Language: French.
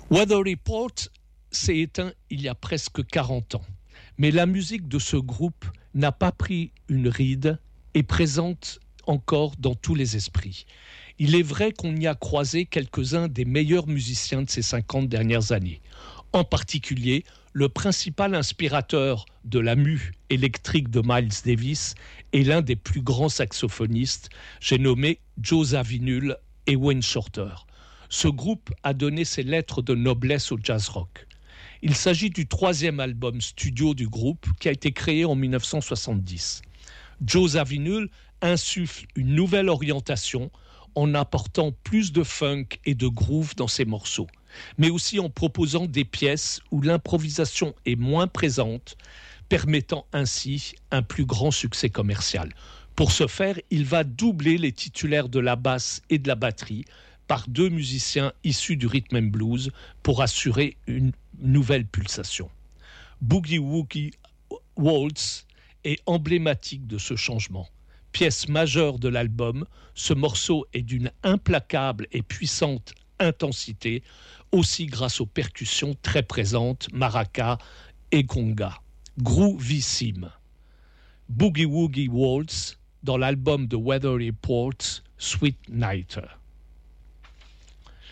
Weather Report s'est éteint il y a presque 40 ans, mais la musique de ce groupe n'a pas pris une ride et présente encore dans tous les esprits. Il est vrai qu'on y a croisé quelques-uns des meilleurs musiciens de ces 50 dernières années. En particulier, le principal inspirateur de la mue électrique de Miles Davis est l'un des plus grands saxophonistes, j'ai nommé Joe Zawinul et Wayne Shorter. Ce groupe a donné ses lettres de noblesse au jazz rock. Il s'agit du 3e album studio du groupe qui a été créé en 1970. Joe Zawinul insuffle une nouvelle orientation en apportant plus de funk et de groove dans ses morceaux, mais aussi en proposant des pièces où l'improvisation est moins présente, permettant ainsi un plus grand succès commercial. Pour ce faire, il va doubler les titulaires de la basse et de la batterie par 2 musiciens issus du rhythm and blues pour assurer une nouvelle pulsation. Boogie Woogie Waltz est emblématique de ce changement. Pièce majeure de l'album, ce morceau est d'une implacable et puissante intensité, aussi grâce aux percussions très présentes, maracas et conga. Groovissime. Boogie Woogie Waltz dans l'album de Weather Report, Sweet Nighter.